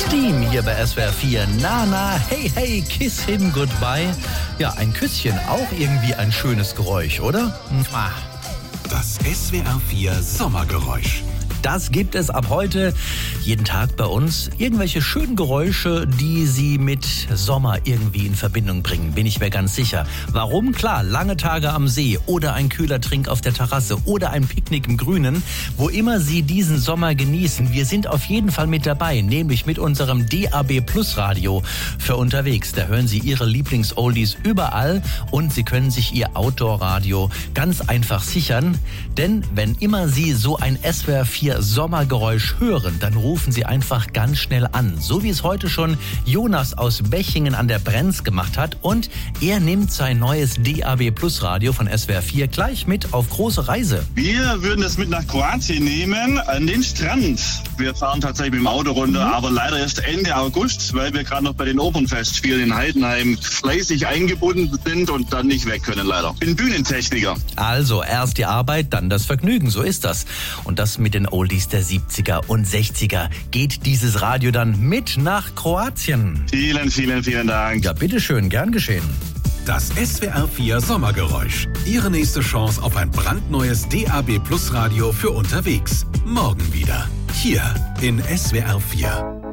Steam hier bei SWR 4. Nana, hey, hey, kiss him goodbye. Ja, ein Küsschen, auch irgendwie ein schönes Geräusch, oder? Das SWR 4 Sommergeräusch. Das gibt es ab heute jeden Tag bei uns. Irgendwelche schönen Geräusche, die Sie mit Sommer irgendwie in Verbindung bringen, bin ich mir ganz sicher. Warum? Klar, lange Tage am See oder ein kühler Trink auf der Terrasse oder ein Picknick im Grünen. Wo immer Sie diesen Sommer genießen, wir sind auf jeden Fall mit dabei, nämlich mit unserem DAB Plus Radio für unterwegs. Da hören Sie Ihre Lieblings-Oldies überall und Sie können sich Ihr Outdoor-Radio ganz einfach sichern. Denn wenn immer Sie so ein SWR 4 Sommergeräusch hören, dann rufen Sie einfach ganz schnell an. So wie es heute schon Jonas aus Bechingen an der Brenz gemacht hat. Und er nimmt sein neues DAB Plus Radio von SWR 4 gleich mit auf große Reise. Wir würden es mit nach Kroatien nehmen, an den Strand. Wir fahren tatsächlich mit dem Auto runter, aber leider erst Ende August, weil wir gerade noch bei den Opernfestspielen in Heidenheim fleißig eingebunden sind und dann nicht weg können leider. Ich bin Bühnentechniker. Also erst die Arbeit, dann das Vergnügen, so ist das. Und das mit den Oldies der 70er und 60er geht dieses Radio dann mit nach Kroatien. Vielen, vielen, vielen Dank. Ja, bitteschön, gern geschehen. Das SWR 4 Sommergeräusch. Ihre nächste Chance auf ein brandneues DAB Plus Radio für unterwegs. Morgen wieder. Hier in SWR 4.